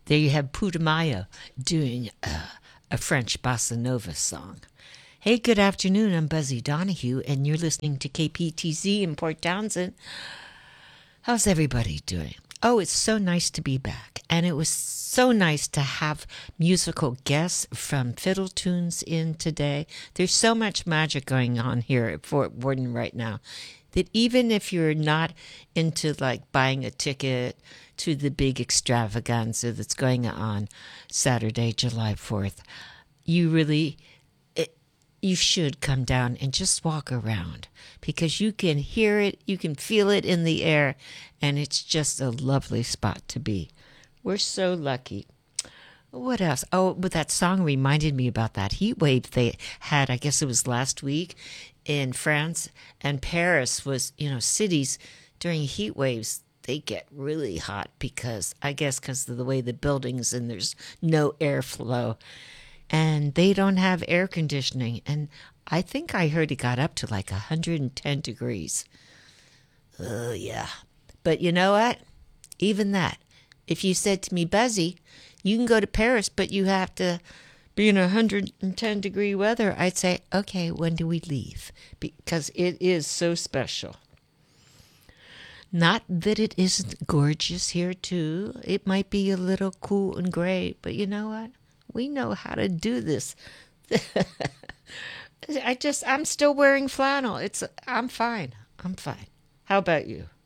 There you have Putumayo doing a French bossa nova song. Hey, good afternoon. I'm Buzzy Donahue, and you're listening to KPTZ in Port Townsend. How's everybody doing? Oh, it's so nice to be back. And it was so nice to have musical guests from Fiddle Tunes in today. There's so much magic going on here at Fort Worden right now that even if you're not into like buying a ticket to the big extravaganza that's going on Saturday, July 4th, you should come down and just walk around because you can hear it, you can feel it in the air, and it's just a lovely spot to be. We're so lucky. What else? Oh, but that song reminded me about that heat wave they had, I guess it was last week in France, and Paris was, cities during heat waves, they get really hot because of the way the buildings and there's no airflow. And they don't have air conditioning. And I think I heard it got up to like 110 degrees. Oh, yeah. But you know what? Even that. If you said to me, Buzzy, you can go to Paris, but you have to be in 110-degree weather, I'd say, okay, when do we leave? Because it is so special. Not that it isn't gorgeous here, too. It might be a little cool and gray, but you know what? We know how to do this. I'm still wearing flannel. I'm fine. How about you?